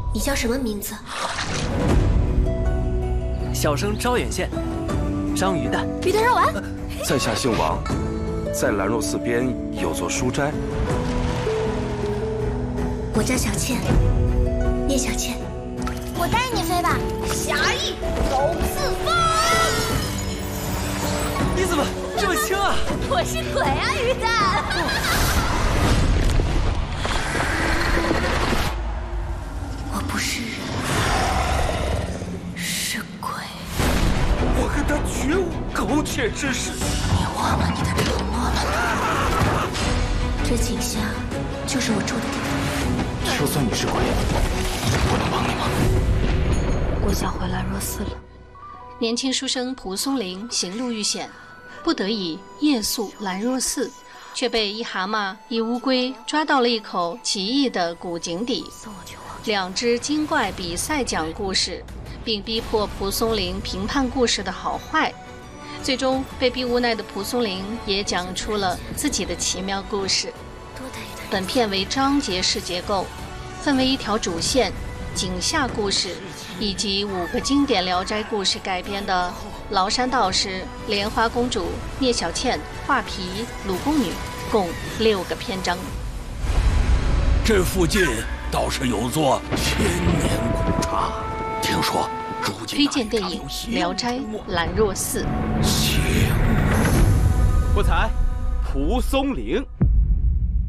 你叫什么名字？ 小生招远县，张鱼蛋。 鱼蛋肉丸。 在下姓王，在兰若寺边有座书斋。 我叫小倩，聂小倩。 我带你飞吧，侠义走四方。 你怎么这么轻啊？ 我是鬼啊，鱼蛋。 我不是人，是鬼。 我和他绝无苟且之事。 你忘了你的承诺了吗？这井下就是我住的地方。 就算你是鬼，我能帮你吗？ 我想回兰若寺了。 年轻书生蒲松龄行路遇险，不得已夜宿兰若寺，却被一蛤蟆一乌龟抓到了一口奇异的古井底。两只精怪比赛讲故事，并逼迫蒲松龄评判故事的好坏。最终被逼无奈的蒲松龄也讲出了自己的奇妙故事。本片为章节式结构，分为一条主线井下故事，以及5个经典聊斋故事改编的崂山道士、莲花公主、聂小倩、画皮、鲁宫女，共6个篇章。 这附近倒是有座千年古刹，听说如今推荐电影《聊斋兰若寺》。 邪物。 不才，蒲松龄。